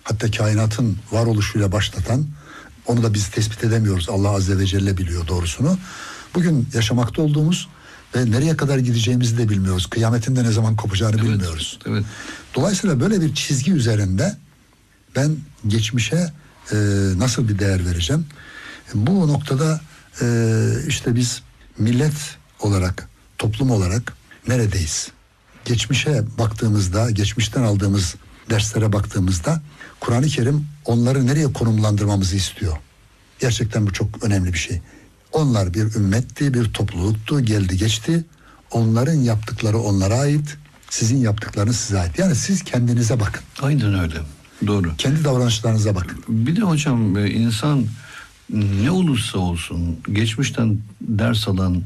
hatta kainatın varoluşuyla başlatan, onu da biz tespit edemiyoruz. Allah Azze ve Celle biliyor doğrusunu. Bugün yaşamakta olduğumuz ve nereye kadar gideceğimizi de bilmiyoruz. Kıyametin de ne zaman kopacağını bilmiyoruz. Evet. Dolayısıyla böyle bir çizgi üzerinde ben geçmişe nasıl bir değer vereceğim? Bu noktada işte biz millet olarak, toplum olarak neredeyiz? Geçmişe baktığımızda, geçmişten aldığımız derslere baktığımızda Kur'an-ı Kerim onları nereye konumlandırmamızı istiyor. Gerçekten bu çok önemli bir şey. Onlar bir ümmetti, bir topluluktu, geldi geçti. Onların yaptıkları onlara ait, sizin yaptıklarınız size ait. Yani siz kendinize bakın. Aynen öyle. Doğru. Kendi davranışlarınıza bakın. Bir de hocam insan ne olursa olsun geçmişten ders alan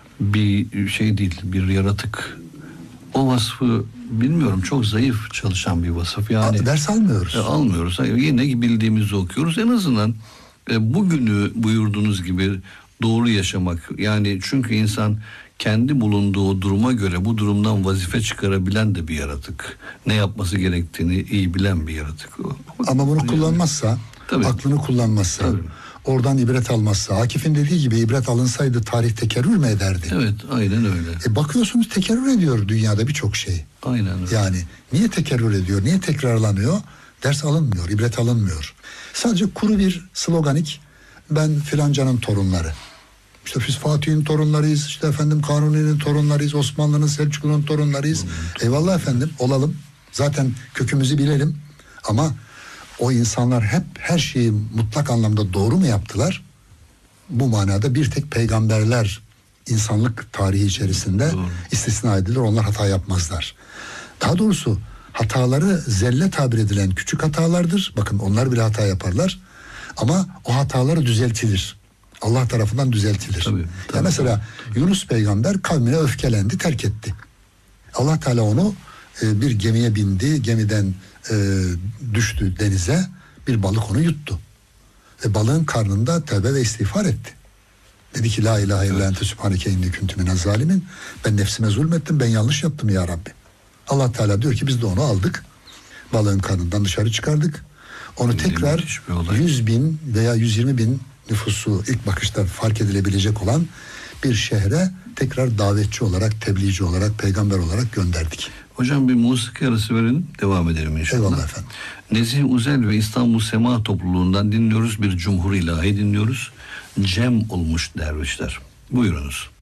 bir şey değil, bir yaratık. O vasfı bilmiyorum, çok zayıf çalışan bir vasıf. Yani Ders almıyoruz. Almıyoruz. Yine bildiğimizi okuyoruz. En azından bugünü buyurduğunuz gibi doğru yaşamak. Yani çünkü insan kendi bulunduğu duruma göre bu durumdan vazife çıkarabilen de bir yaratık. Ne yapması gerektiğini iyi bilen bir yaratık. Ama bunu kullanmazsa, tabii, aklını kullanmazsa, tabii, oradan ibret almazsa, Akif'in dediği gibi ibret alınsaydı tarih tekerrür mü ederdi? Evet, aynen öyle. Bakıyorsunuz tekerrür ediyor dünyada birçok şey. Aynen öyle. Yani niye tekerrür ediyor, niye tekrarlanıyor? Ders alınmıyor, ibret alınmıyor. Sadece kuru bir sloganik, ben filancanın torunları. İşte biz Fatih'in torunlarıyız, işte efendim Kanuni'nin torunlarıyız, Osmanlı'nın, Selçuklu'nun torunlarıyız. Eyvallah efendim, olalım. Zaten kökümüzü bilelim. Ama o insanlar hep her şeyi mutlak anlamda doğru mu yaptılar? Bu manada bir tek peygamberler insanlık tarihi içerisinde istisna edilir. Onlar hata yapmazlar. Daha doğrusu hataları zelle tabir edilen küçük hatalardır. Bakın onlar bile hata yaparlar. Ama o hataları düzeltilir. Allah tarafından düzeltilir. Tabii. Ya mesela Yunus peygamber kavmine öfkelendi, terk etti. Allah Teala onu bir gemiye bindi, gemiden düştü denize, bir balık onu yuttu. Ve balığın karnında tövbe ve istiğfar etti. Dedi ki la ilahe illa ente sübhaneke inni kuntu minez zalimin. Ben nefsime zulmettim, ben yanlış yaptım ya Rabbi. Allah Teala diyor ki biz de onu aldık. Balığın karnından dışarı çıkardık. Onu tekrar 100 bin veya 120 bin nüfusu ilk bakışta fark edilebilecek olan bir şehre tekrar davetçi olarak, tebliğci olarak, peygamber olarak gönderdik. Hocam bir musiki arası verelim, devam edelim inşallah. Eyvallah efendim. Nezih Uzel ve İstanbul Sema topluluğundan dinliyoruz, bir Cumhur İlahi dinliyoruz. Cem olmuş dervişler. Buyurunuz.